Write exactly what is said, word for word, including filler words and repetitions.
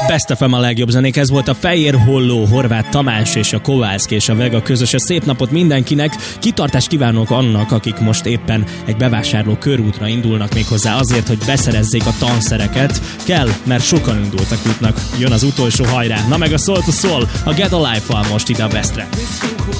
Best ef em a legjobb zenék, ez volt a Fehér Holló, Horváth Tamás és a Kovászki és a Vega közös. A szép napot mindenkinek, kitartást kívánok annak, akik most éppen egy bevásárló körútra indulnak, méghozzá azért, hogy beszerezzék a tanszereket. Kell, mert sokan indultak útnak. Jön az utolsó, hajrá! Na meg a Soul to Soul, a Get a Life-val most ide a Bestre.